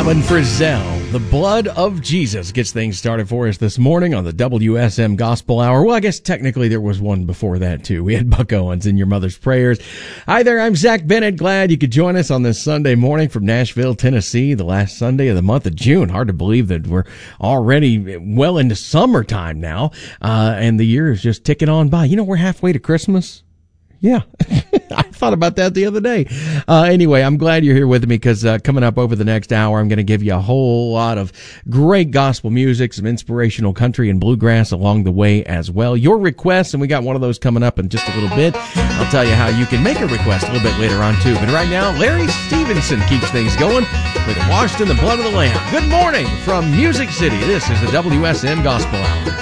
Alan Frizzell, the blood of Jesus, gets things started for us this morning on the WSM Gospel Hour. Well, I guess technically there was one before that, too. We had Buck Owens in Your Mother's Prayers. Hi there, I'm Zach Bennett. Glad you could join us on this Sunday morning from Nashville, Tennessee, the last Sunday of the month of June. Hard to believe that we're already well into summertime now, and the year is just ticking on by. You know, we're halfway to Christmas. Yeah, I thought about that the other day. Anyway, I'm glad you're here with me because coming up over the next hour, I'm going to give you a whole lot of great gospel music, some inspirational country and bluegrass along the way as well. Your requests, and we got one of those coming up in just a little bit. I'll tell you how you can make a request a little bit later on, too. But right now, Larry Stevenson keeps things going with Washed in the Blood of the Lamb. Good morning from Music City. This is the WSM Gospel Hour.